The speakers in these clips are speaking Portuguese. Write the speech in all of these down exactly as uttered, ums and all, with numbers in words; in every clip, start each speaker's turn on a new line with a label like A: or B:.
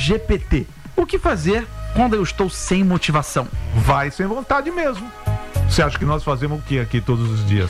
A: G P T. O que fazer quando eu estou sem motivação?
B: Vai sem vontade mesmo. Você acha que nós fazemos o que aqui todos os dias?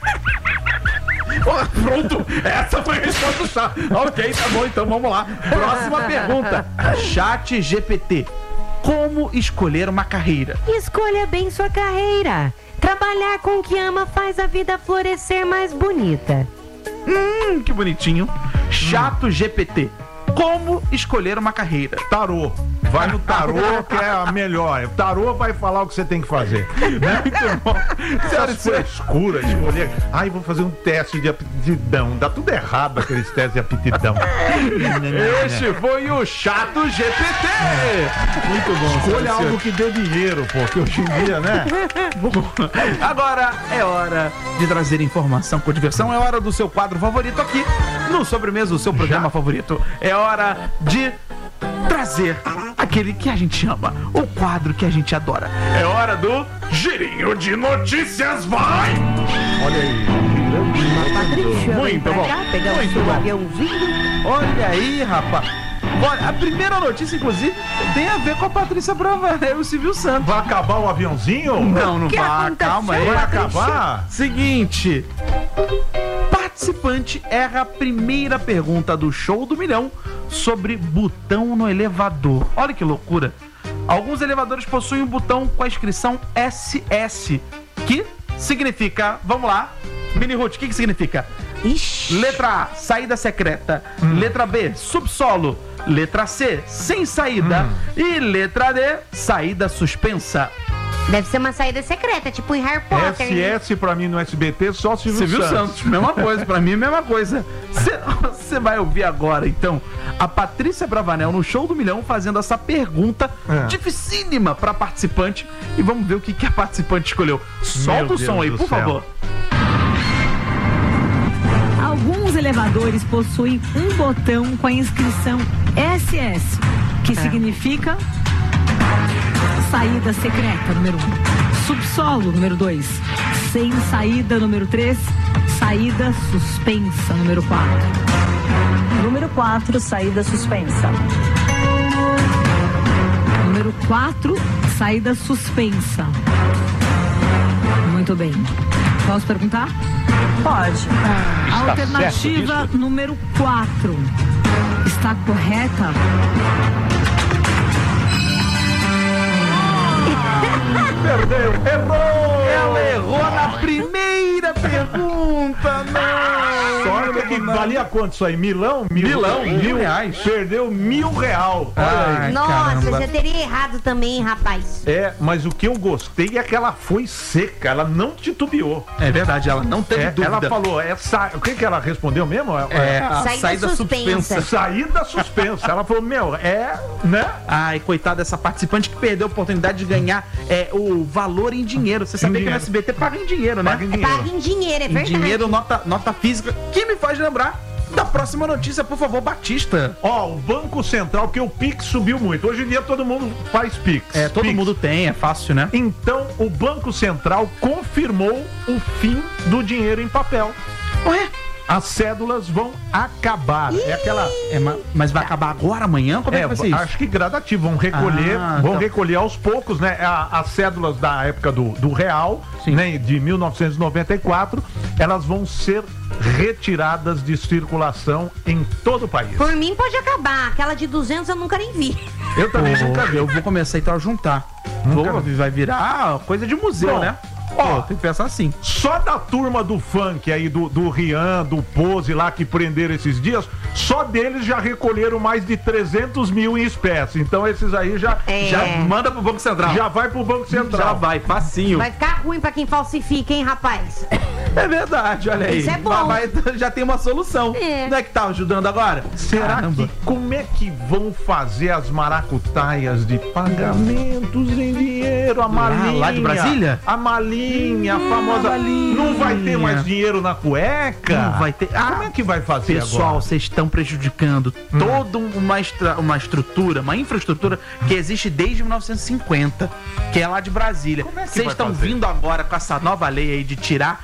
A: Oh, pronto, essa foi a resposta do chat. Ok, tá bom, então vamos lá. Próxima pergunta. Chat G P T. Como escolher uma carreira?
C: Escolha bem sua carreira. Trabalhar com o que ama faz a vida florescer mais bonita.
A: Hum, que bonitinho. Chato G P T. Como escolher uma carreira?
B: Tarô. Vai no tarô que é a melhor. O tarô vai falar o que você tem que fazer. Né? Muito bom. Essas frescuras, escolher. Ai, vou fazer um teste de aptidão. Dá tudo errado aqueles testes de aptidão.
A: Este foi o Chato G P T. Muito bom.
B: Escolha algo que dê dinheiro, pô, que hoje em dia, né?
A: Agora é hora de trazer informação com diversão. É hora do seu quadro favorito aqui no Sobremesa, o seu programa Já. favorito. É hora de trazer aquele que a gente ama, o quadro que a gente adora. É hora do Girinho de Notícias, vai!
B: Olha aí.
C: Patrícia,
A: Muito bom.
C: Cá, pegar
A: Muito
C: o seu
A: bom.
C: aviãozinho.
A: Olha aí, rapaz. Olha, a primeira notícia, inclusive, tem a ver com a Patrícia Bravanel e o Silvio Santos.
B: Vai acabar o aviãozinho?
A: Não, não
C: Que
A: vai.
C: aconteceu,
A: Calma aí.
B: Vai
C: Patrícia?
B: acabar?
A: Seguinte. Participante erra a primeira pergunta do Show do Milhão sobre botão no elevador. Olha que loucura. Alguns elevadores possuem um botão com a inscrição S S, que significa, vamos lá, Mini Ruth, o que que significa?
C: Ixi.
A: Letra A, saída secreta. Hum. Letra B, subsolo. Letra C, sem saída. Hum. E letra D, saída suspensa.
C: Deve ser uma saída secreta, tipo em Harry Potter.
B: S S pra mim no S B T, só Silvio,
A: Silvio
B: Santos.
A: Santos, mesma coisa, pra mim mesma coisa. Você vai ouvir agora, então, a Patrícia Bravanel no Show do Milhão fazendo essa pergunta
B: É.
A: dificílima pra participante. E vamos ver o que, que a participante escolheu. Solta o som aí, por favor.
D: Alguns elevadores possuem um botão com a inscrição S S, que significa saída secreta, número um. Subsolo, número dois. Sem saída, número três. Saída suspensa, número quatro.
E: Número quatro, saída suspensa.
D: Número quatro, saída suspensa. Muito bem. Posso perguntar?
E: Pode.
D: A alternativa número quatro está correta?
B: Perdeu, errou!
A: Ela errou na primeira pergunta, não!
B: Sorte que valia quanto isso aí? Milão? Mil,
A: Milão, mil reais.
B: Perdeu mil real. Olha
A: Ai,
B: aí.
C: Nossa,
A: caramba.
C: já teria errado também, rapaz.
B: É, mas o que eu gostei é que ela foi seca, ela não titubeou.
A: É verdade, ela não teve
B: É,
A: dúvida.
B: ela falou, essa, o que que ela respondeu mesmo?
A: É, a
C: Saída
A: saída
C: suspensa.
A: suspensa.
B: Saída suspensa. Ela falou, meu, é, né?
A: Ai, coitada dessa participante que perdeu a oportunidade de ganhar é, o valor em dinheiro. Você sabia que no S B T paga em dinheiro, né?
B: Paga em dinheiro.
C: Paga em dinheiro, é
A: Em
C: verdade.
A: dinheiro, nota, nota física. Que me faz lembrar da próxima notícia, por favor, Batista.
B: Ó, o Banco Central, porque o Pix subiu muito. Hoje em dia todo mundo faz Pix.
A: É, todo
B: Pix.
A: mundo tem, é fácil, né?
B: Então, o Banco Central confirmou o fim do dinheiro em papel.
A: Ué?
B: As cédulas vão acabar. É aquela.
A: É, ma- mas vai acabar agora, amanhã? Como é, que vai ser isso?
B: acho que gradativo. Vão recolher,
A: Ah,
B: vão
A: tá.
B: recolher aos poucos, né? A- As cédulas da época do, do real,
A: Sim.
B: né? De mil novecentos e noventa e quatro, elas vão ser retiradas de circulação em todo o país.
C: Por mim pode acabar. Aquela de duzentos eu nunca nem vi.
B: Eu também
A: Pô,
B: nunca vi.
A: eu vou começar então a juntar.
B: Nunca
A: Vou,
B: vi.
A: vai virar coisa de museu,
B: Bom,
A: né?
B: ó,
A: Pô, tem que pensar assim.
B: Só da turma do funk aí, do, do Rian, do Pose lá que prenderam esses dias, só deles já recolheram mais de trezentos mil em espécie. Então esses aí já,
C: É.
A: Já manda pro Banco Central.
B: já vai pro Banco Central.
A: Já vai, facinho.
C: Vai ficar ruim pra quem falsifica, hein, rapaz?
A: É verdade, olha aí.
C: Isso é bom.
A: Vai- vai- já tem uma solução.
C: É.
A: Não é que tá ajudando agora?
B: Será
A: Caramba.
B: que como é que vão fazer as maracutaias de pagamentos em dinheiro? A malinha.
A: lá de Brasília?
B: A malinha, a
A: Hum,
B: famosa.
A: a malinha.
B: Não vai ter mais dinheiro na cueca?
A: Não vai ter. Ah,
B: Como é que vai fazer
A: Pessoal,
B: agora?
A: vocês estão prejudicando toda uma, estra- uma estrutura, uma infraestrutura que existe desde mil novecentos e cinquenta, que é lá de Brasília.
B: Como é que
A: Vocês
B: vai
A: estão
B: fazer?
A: vindo agora com essa nova lei aí de tirar as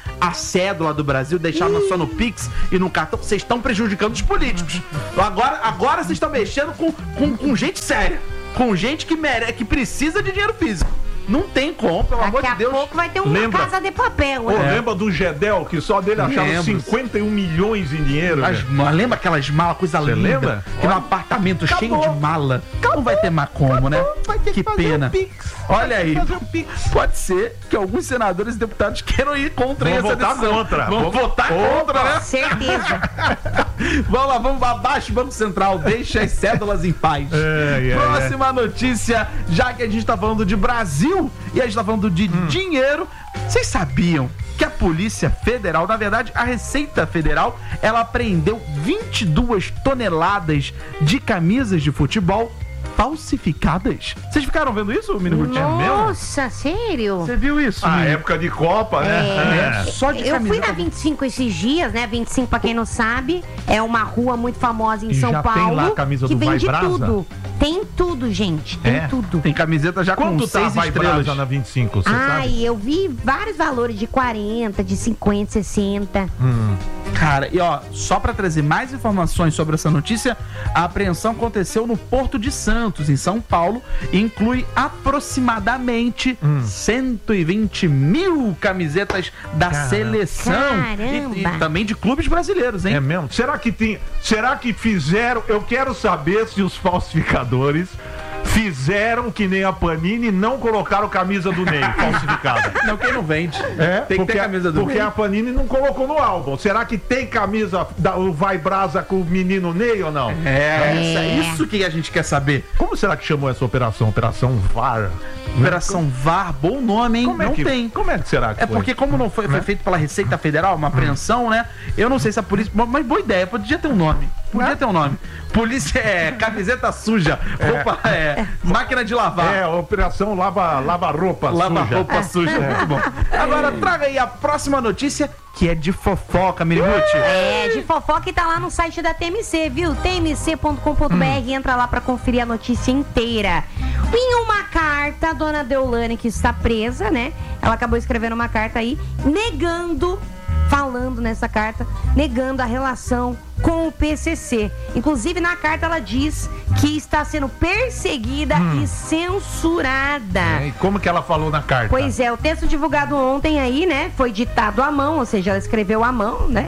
A: cédula do Brasil, deixaram só no Pix e no cartão, vocês estão prejudicando os políticos. Agora, agora vocês estão mexendo com, com, com gente séria, com gente que, mere, que precisa de dinheiro físico. Não tem como, pelo amor de
C: Daqui a
A: Deus.
C: pouco vai ter uma
B: Lembra?
C: casa de papel.
B: Pô,
C: né?
B: lembra do Gedel, que só dele acharam
A: Lembro.
B: cinquenta e um milhões em dinheiro?
A: As
B: né?
A: malas, lembra aquelas malas, coisa
B: Você
A: linda?
B: lembra?
A: Que no
B: Olha,
A: apartamento
B: acabou.
A: cheio de mala. Não vai ter mais como, né?
B: Vai ter
A: que
B: que fazer
A: pena.
B: um Pix.
A: Olha aí.
B: Fazer um Pix.
A: Pode ser que alguns senadores e deputados queiram ir contra
B: Vão
A: essa
B: votar
A: decisão.
B: contra.
A: Vão
B: Vão-
A: votar
B: Opa.
A: contra, né?
C: Certeza.
A: Vamos lá, vamos abaixo, Banco Central, deixa as cédulas em paz.
B: É, é,
A: Próxima notícia, já que a gente tá falando de Brasil e a gente tá falando de
B: Hum.
A: dinheiro, vocês sabiam que a Polícia Federal, na verdade, a Receita Federal, ela apreendeu vinte e duas toneladas de camisas de futebol falsificadas? Vocês ficaram vendo isso, Mini Ruth?
C: Nossa, sério?
A: Você viu isso?
B: A
A: Mini?
B: época de Copa, né?
A: É, só de
C: Eu fui
A: camisa.
C: na vinte e cinco esses dias, né? vinte e cinco, pra quem não sabe, é uma rua muito famosa em
B: E
C: São
B: já tem
C: Paulo.
B: lá a camisa
C: que
B: do Vai
C: vende
B: Brasa?
C: tudo. Tem tudo, gente. Tem
B: É?
C: tudo.
A: Tem camiseta já
B: Quanto
A: com
B: tá a
A: seis
B: Vai
A: estrelas.
B: Brasa na vinte e cinco, você
C: Ai,
B: sabe?
C: eu vi vários valores de quarenta, de cinquenta, sessenta.
B: Hum.
A: Cara, e ó, só pra trazer mais informações sobre essa notícia, a apreensão aconteceu no Porto de Santos, em São Paulo, e inclui aproximadamente
B: Hum.
A: cento e vinte mil camisetas da
B: Caramba.
A: seleção e, e
C: Caramba.
A: também de clubes brasileiros, hein?
B: É mesmo? Será que tem. Será que fizeram? Eu quero saber se os falsificadores fizeram que nem a Panini e não colocaram camisa do Ney falsificada.
A: Não, quem não vende.
B: É,
A: Tem que
B: porque,
A: ter camisa do
B: porque
A: Ney.
B: a Panini não colocou no álbum. Será que tem camisa da o Vai Brasa com o menino Ney ou não?
A: É, essa-
C: É.
A: isso que a gente quer saber.
B: Como será que chamou essa operação? Operação V A R?
A: Operação V A R, bom nome, hein?
B: Como é
A: não
B: que,
A: tem.
B: Como é que será que
A: É
B: foi?
A: porque como não foi, foi
B: Né?
A: feito pela Receita Federal, uma apreensão, né? Eu não sei se a polícia... Mas boa ideia, podia ter um nome. Podia
B: Né?
A: ter um nome. Polícia é camiseta suja, roupa é máquina de lavar.
B: É, operação lava, lava roupa
A: Lava
B: suja.
A: roupa suja, muito bom. Agora traga aí a próxima notícia, que é de fofoca, Mini Ruth.
C: É, de fofoca e tá lá no site da T M C, viu? T M C ponto com ponto B R, entra lá pra conferir a notícia inteira. Em uma carta, a dona Deolane, que está presa, né? Ela acabou escrevendo uma carta aí, negando, falando nessa carta, negando a relação com o P C C. Inclusive, na carta ela diz que está sendo perseguida e censurada.
B: É, e como que ela falou na carta?
C: Pois é, o texto divulgado ontem aí, né, foi ditado à mão, ou seja, ela escreveu à mão, né?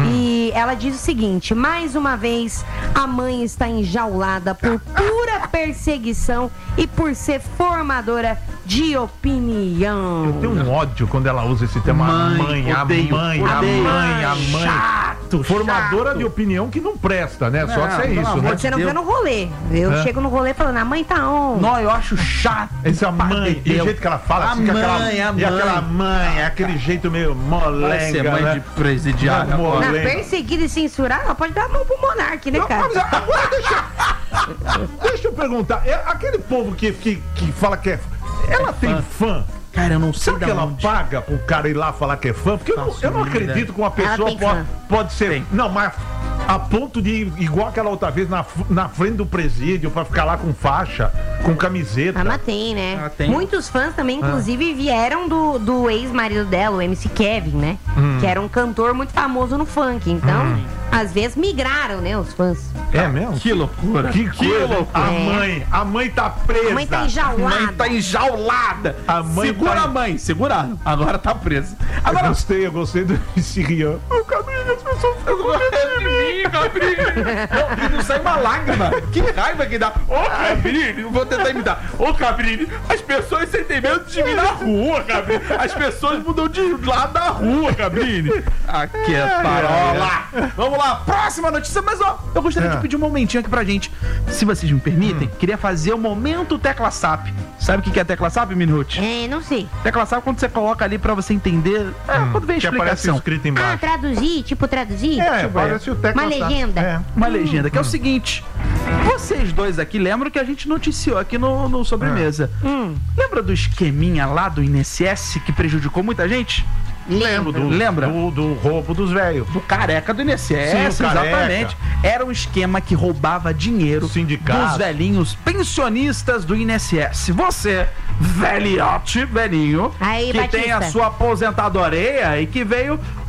C: E ela diz o seguinte: mais uma vez, a mãe está enjaulada por pura perseguição e por ser formadora de opinião.
B: Eu tenho um ódio quando ela usa esse tema.
A: Mãe,
B: a mãe,
A: odeio,
B: a mãe, a
A: odeio.
B: mãe, a mãe.
A: Chato,
B: Formadora
A: chato.
B: de opinião que não presta, né? Só
A: Não,
B: se é
A: pelo
B: isso,
A: amor
B: né?
A: de
C: Você não
A: Deus.
C: vê no rolê. Eu
B: É.
C: chego no rolê falando, a mãe tá on.
A: Não, eu acho chato.
B: Essa
A: pra
B: mãe, e o
A: Deus.
B: jeito que ela fala,
A: A
B: assim, com aquela,
A: mãe, a
B: e aquela
A: mãe.
B: mãe, aquele jeito meio molenga,
A: Vai ser mãe
B: né?
A: de presidiário.
B: Não,
A: agora.
C: Na
B: lembra.
C: perseguida e censurar, ela pode dar a mão pro monarca, né, cara?
B: Mas agora deixa, deixa eu perguntar, é aquele povo que, que, que fala que é. Ela tem fã?
A: Cara, eu não sei
B: Será que
A: da
B: ela
A: onde.
B: paga pro cara ir lá falar que é fã? Porque eu não,
A: Faço
B: eu não
A: mínima
B: acredito que uma
C: Ela
B: pessoa
C: tem
B: pode,
C: fã.
B: pode ser.
A: Tem.
B: Não, mas a ponto de ir igual aquela outra vez na, f- na frente do presídio pra ficar lá com faixa, com camiseta.
C: Ah, mas tem, né?
A: Ah, tem.
C: Muitos fãs também, inclusive, vieram do, do ex-marido dela, o M C Kevin, né? Que era um cantor muito famoso no funk. Então, às vezes, migraram, né, os fãs.
B: É mesmo?
A: Que loucura.
B: Que coisa.
A: loucura.
B: A
C: É.
B: mãe, a mãe tá presa.
C: A mãe tá
A: A mãe
C: enjaulada.
A: tá enjaulada.
B: A mãe
A: Segura
B: tá-
A: a mãe, seguraram. Agora tá presa.
B: Eu
A: Agora.
B: gostei, eu gostei do esse Rian. O Cabrinho, as pessoas ficam com medo de mim.
A: Não, e não sai uma lágrima. Que raiva que dá. Ô, Cabrini, vou tentar imitar. Ô, Cabrini, as pessoas sentem medo de mim na rua, Cabrini. As pessoas mudam de lado da rua, Cabrini. Aqui é parola. Vamos lá, próxima notícia. Mas, ó, eu gostaria
B: É.
A: de pedir um momentinho aqui pra gente. Se vocês me permitem, queria fazer o momento Tecla SAP. Sabe o que que é Tecla SAP, Minute?
C: É, não sei.
A: Tecla SAP quando você coloca ali pra você entender. É, quando vem a
B: Que aparece
A: explicação.
B: escrito
C: Ah,
B: embaixo.
C: traduzir, tipo traduzir?
B: É,
C: tipo,
B: parece o Tecla
C: uma
B: SAP.
C: legenda.
B: É.
A: Uma legenda, que é o seguinte. Vocês dois aqui lembram que a gente noticiou aqui no, no Sobremesa.
C: Hum,
A: Lembra do esqueminha lá do I N S S que prejudicou muita gente?
C: lembro.
B: Do,
A: Lembra?
B: Do, do roubo dos velhos.
A: Do careca do I N S S,
B: Sim, o careca.
A: exatamente. Era um esquema que roubava dinheiro
B: Sindicato.
A: dos velhinhos pensionistas do I N S S. Você, velhote, velhinho,
C: Aí,
A: que
C: Batista.
A: tem a sua aposentadoria e que veio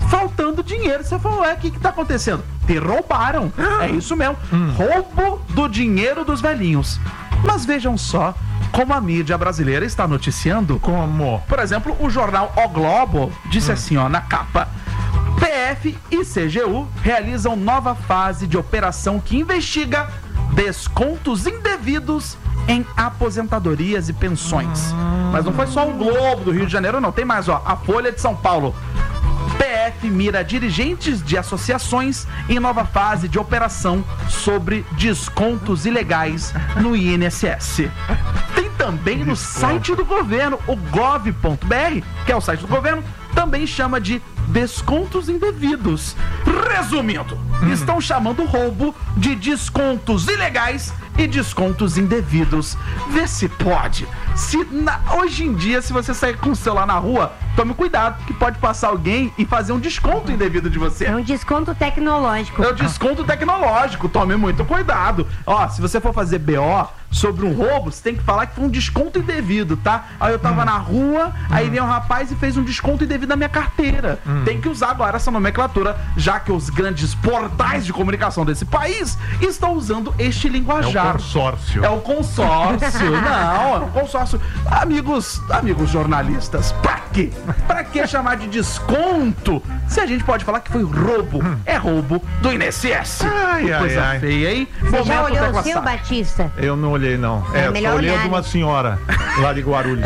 A: faltando dinheiro. Você falou, é, o que que tá acontecendo? Te roubaram. É isso mesmo. Roubo do dinheiro dos velhinhos. Mas vejam só como a mídia brasileira está noticiando.
B: Como?
A: Por exemplo, o jornal O Globo disse assim, ó, na capa: P F e C G U realizam nova fase de operação que investiga descontos indevidos em aposentadorias e pensões. Mas não foi só o Globo do Rio de Janeiro, não. Tem mais, ó, a Folha de São Paulo. P F mira dirigentes de associações em nova fase de operação sobre descontos ilegais no I N S S. Tem também no site do governo, o gov ponto br, que é o site do governo, também chama de descontos indevidos. Resumindo, hum. estão chamando o roubo de descontos ilegais e descontos indevidos. Vê se pode. Se na, hoje em dia, se você sair com o celular na rua, tome cuidado, que pode passar alguém e fazer um desconto indevido de você.
C: É um desconto tecnológico.
A: É um desconto tecnológico, tome muito cuidado. Ó, se você for fazer B O sobre um roubo, você tem que falar que foi um desconto indevido, tá? Aí eu tava hum. na rua, aí hum. veio um rapaz e fez um desconto indevido na minha carteira. Hum. Tem que usar agora essa nomenclatura, já que os grandes portais de comunicação desse país estão usando este linguajar.
B: É o consórcio.
A: É o consórcio. Não, é o consórcio. Amigos, amigos jornalistas, pra quê? Pra que chamar de desconto se a gente pode falar que foi roubo? Hum. É roubo do I N S S.
B: Ai, ai,
A: coisa
B: ai.
A: feia, hein?
C: Você já olhou o seu, Batista?
B: Eu não olhei, não. É,
C: é
B: só olhei
C: olhar,
B: de uma
C: né?
B: senhora lá de Guarulhos.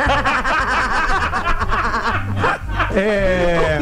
B: É.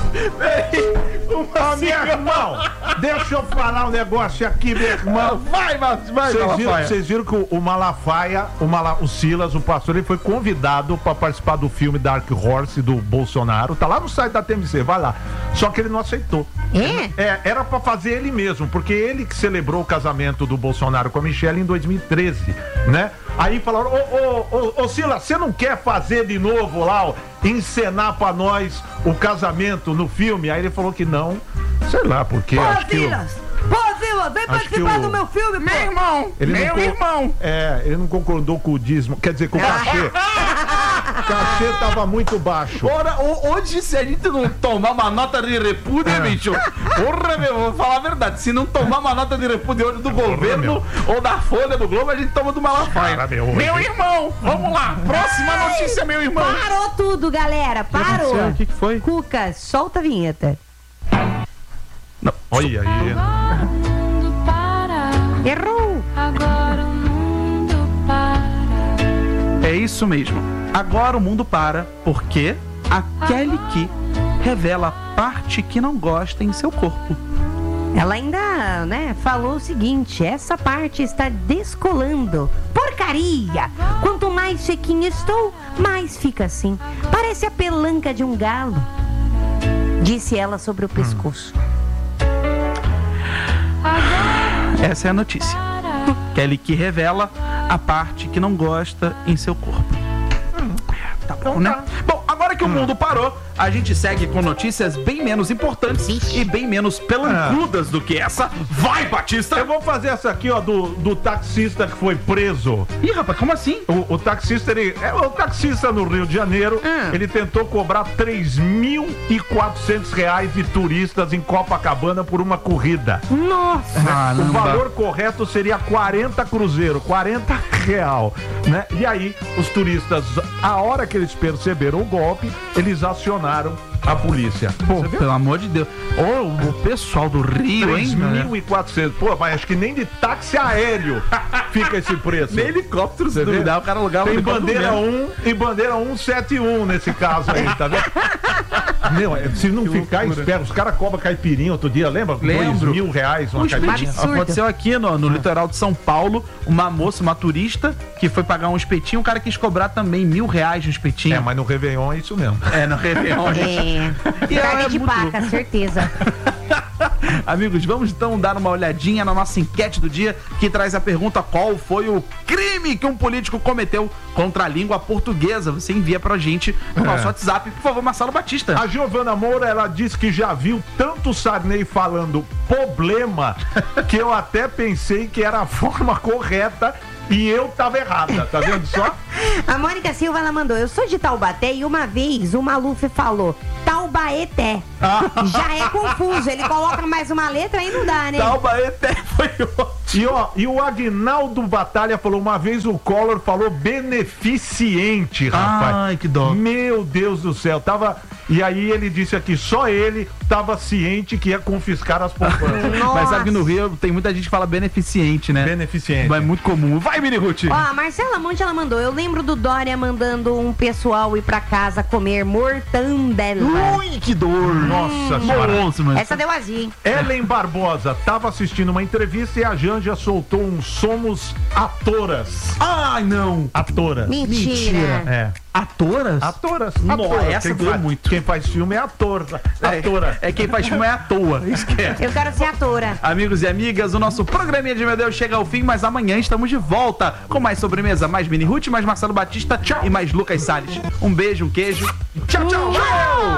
B: Ô, meu irmão, deixa eu falar um negócio aqui, meu irmão.
A: Vai, vai, vai,
B: Vocês viram, vocês viram que o, o Malafaia, o, Mala, o Silas, o pastor, ele foi convidado para participar do filme Dark Horse do Bolsonaro. Tá lá no site da T M C, vai lá. Só que ele não aceitou.
C: É?
B: É, era para fazer ele mesmo, porque ele que celebrou o casamento do Bolsonaro com a Michelle em dois mil e treze, né? Aí falaram, ô, ô, ô, ô Silas, você não quer fazer de novo lá, ó, encenar pra nós o casamento no filme? Aí ele falou que não, sei lá, porque
F: Pô,
B: acho que
F: Silas! Pô, Silas, vem participar
B: o...
F: do meu filme,
A: meu irmão!
B: Ele
A: meu
B: não co...
A: irmão!
B: É, ele não concordou com o dízimo, quer dizer, com o cachê. O cachê tava muito baixo.
A: Ora, hoje, se a gente não tomar uma nota de repúdio, é. bicho, porra, meu, vou falar a verdade, se não tomar uma nota de repúdio hoje do porra, governo meu. ou da Folha do Globo, a gente toma do Malafaia. Cara, meu, meu irmão, vamos lá, próxima notícia, meu irmão.
C: Parou tudo, galera, parou.
A: O que, que foi?
C: Cuca, solta a vinheta.
B: Não. Olha aí.
G: Agora o mundo para.
C: Errou.
G: Agora o mundo para.
A: É isso mesmo. Agora o mundo para, porque a Kelly Key revela a parte que não gosta em seu corpo.
C: Ela ainda, né, falou o seguinte: essa parte está descolando. Porcaria! Quanto mais sequinha estou, mais fica assim. Parece a pelanca de um galo. Disse ela sobre o pescoço.
A: Essa é a notícia. Kelly Key revela a parte que não gosta em seu corpo. Tá bom, né? Bom, agora que o mundo parou, a gente segue com notícias bem menos importantes e bem menos pelancudas do que essa. Vai, Batista!
B: Eu vou fazer essa aqui, ó, do, do taxista que foi preso.
A: Ih, rapaz, como assim?
B: O, o taxista, ele... É, o taxista no Rio de Janeiro,
A: hum.
B: ele tentou cobrar três mil e quatrocentos reais de turistas em Copacabana por uma corrida.
C: Nossa!
A: Ah,
B: o valor correto seria quarenta cruzeiro, quarenta real, né? E aí, os turistas, a hora que eles perceberam o golpe, eles acionaram a polícia.
A: Pô, pelo amor de Deus. Ô, o pessoal do Rio, hein?
B: três mil e quatrocentos. Pô, mas acho que nem de táxi aéreo fica esse preço.
A: Nem helicóptero, se duvidar, o cara alugava
B: Tem
A: um
B: bandeira um e bandeira cento e setenta e um nesse caso aí, tá vendo? Meu, se não que ficar esperto, os caras cobram caipirinha outro dia, lembra?
A: Lembro.
B: Dois mil reais uma
A: um
B: caipirinha.
A: Aconteceu aqui no, no litoral de São Paulo, uma moça, uma turista, que foi pagar um espetinho, o cara quis cobrar também mil reais no espetinho.
B: É, mas no Réveillon é isso mesmo.
A: É, no Réveillon, gente.
C: É,
A: E
C: carne
A: é
C: de
A: muito...
C: paca, certeza.
A: Amigos, vamos então dar uma olhadinha na nossa enquete do dia, que traz a pergunta: qual foi o crime que um político cometeu contra a língua portuguesa? Você envia pra gente no nosso é. WhatsApp, por favor, Marcelo Batista.
B: A Giovana Moura, ela disse que já viu tanto o Sarney falando problema que eu até pensei que era a forma correta e eu tava errada, tá vendo só?
C: A Mônica Silva, ela mandou, eu sou de Taubaté e uma vez o Maluf falou Taubaeté. Já é confuso, ele coloca mais uma letra e não dá, né?
A: Taubaeté foi ótimo.
B: E, ó, e o Agnaldo Batalha falou, uma vez o Collor falou beneficiente, rapaz.
A: Ai, que dó.
B: Meu Deus do céu, tava... E aí ele disse aqui, só ele tava ciente que ia confiscar as poupanças.
A: Mas sabe que no Rio tem muita gente que fala beneficiente, né?
B: Beneficiente.
A: É muito comum. Vai, Mini Ruth.
C: Ó, a Marcela Monte, ela mandou, eu lembro do Dória mandando um pessoal ir pra casa comer mortandela.
A: Ui, que dor.
B: Nossa senhora.
A: Nossa, mas...
C: Essa deu azia, hein?
B: Ellen Barbosa tava assistindo uma entrevista e a Janja soltou um somos atoras.
A: Ai, não.
B: Atoras.
C: Mentira.
B: É.
A: Atoras?
B: Atoras.
A: Nossa,
B: Atoras.
A: essa
B: Quem
A: doeu
B: faz-
A: muito.
B: Quem faz filme é ator. Atora.
A: É, é quem faz filme é à toa. Esquece.
C: Eu quero ser atora.
A: Amigos e amigas, o nosso programinha de Meu Deus chega ao fim, mas amanhã estamos de volta com mais sobremesa, mais Mini Ruth, mais Marcelo Batista e mais Lucas Salles. Um beijo, um queijo. Tchau, tchau. tchau.